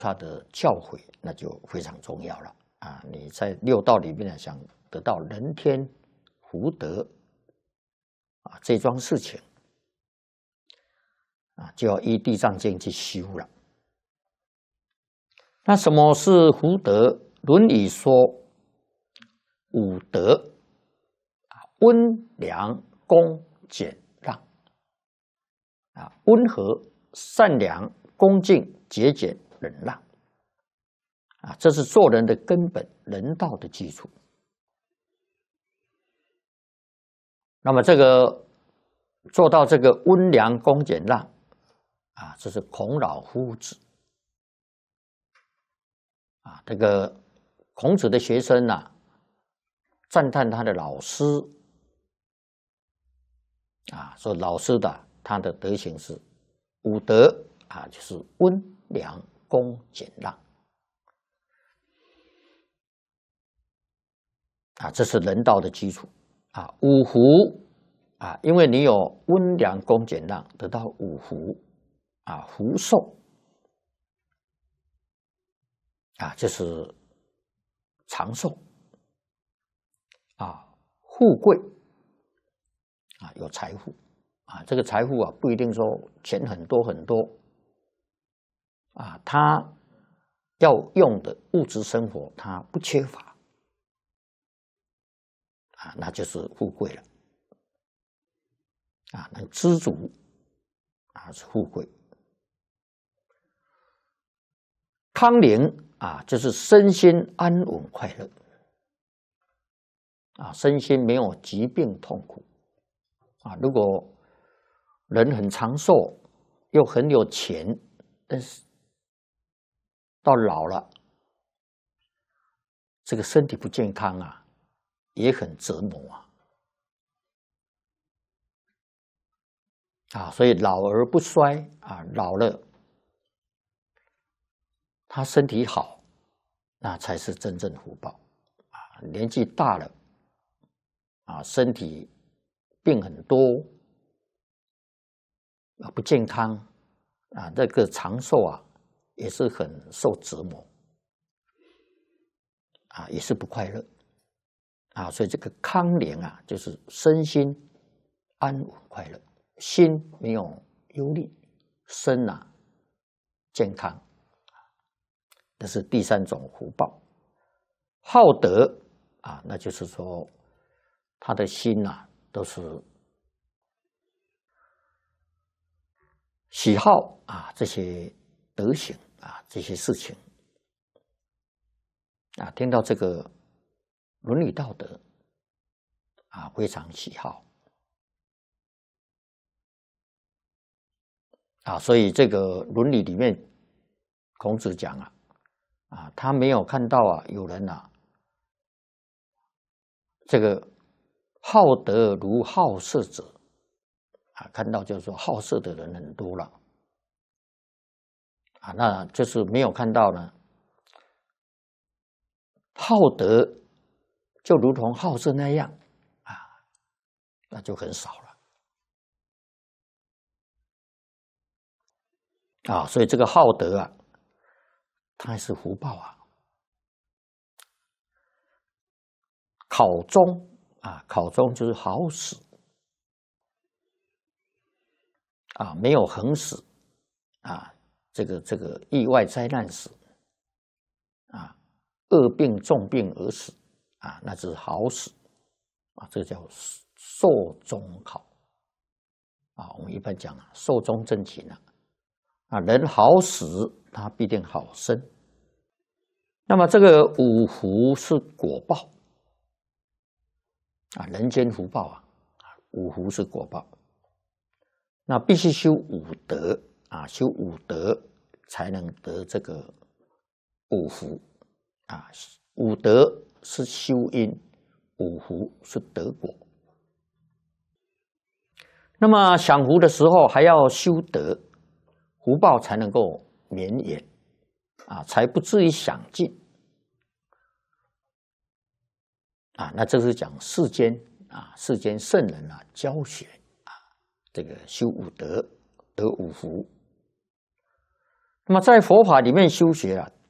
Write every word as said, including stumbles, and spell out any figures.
他的教诲那就非常重要了啊！你在六道里面想得到人天福德啊这桩事情啊，就要依地藏经去修了。那什么是福德？论语说五德啊，温良恭俭让啊，温和、善良、恭敬、节俭、忍让啊，这是做人的根本，人道的基础。那么这个做到这个温良恭俭让啊，这是孔老夫子啊，这个孔子的学生啊，赞叹他的老师啊，说老师的他的德行是五德啊，就是温良恭俭让啊，这是人道的基础啊。五福啊，因为你有温良恭俭让，得到五福啊，福寿啊，就是长寿啊，富贵啊，有财富啊，这个财富啊，不一定说钱很多很多啊，他要用的物质生活他不缺乏啊，那就是富贵了啊，能知足啊是富贵。康宁啊，就是身心安稳快乐啊，身心没有疾病痛苦啊。如果人很长寿，又很有钱，但是到老了，这个身体不健康啊，也很折磨啊。啊，所以老而不衰啊，老了他身体好，那才是真正福报啊。年纪大了啊，身体病很多啊，不健康啊，这个长寿啊也是很受折磨啊，也是不快乐啊。所以这个康宁啊，就是身心安稳快乐，心没有忧虑，身啊健康。这是第三种福报。好德啊，那就是说他的心啊都是喜好啊这些德行啊这些事情啊，听到这个伦理道德啊，非常喜好啊，所以这个伦理里面，孔子讲啊。啊，他没有看到啊，有人啊，这个好德如好色者啊，看到就是说好色的人很多了啊，那就是没有看到呢，好德就如同好色那样啊，那就很少了啊，所以这个好德啊，它是福报啊。考中啊，考中就是好死啊，没有横死啊，这个这个意外灾难死啊，恶病重病而死啊，那是好死啊，这叫寿终考啊。我们一般讲啊，寿终正寝啊，啊，人好死，他必定好生。那么这个五福是果报啊，人间福报啊，五福是果报。那必须修五德啊，修五德才能得这个五福啊。五德是修因，五福是得果。那么享福的时候还要修德，福报才能够绵延啊，才不至于享尽啊。那这是讲世间啊，世间圣人啊教学啊，这个修五德得五福。 那么在佛法里面修学啊，